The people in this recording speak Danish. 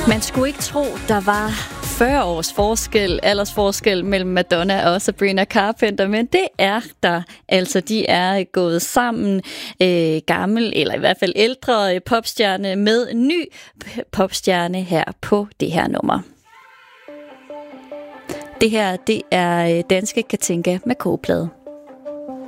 Man skulle ikke tro, der var 40 års aldersforskel mellem Madonna og Sabrina Carpenter, men det er der. Altså, de er gået sammen, gammel, eller i hvert fald ældre popstjerne med ny popstjerne her på det her nummer. Det her, det er danske Katinka med kogeplade.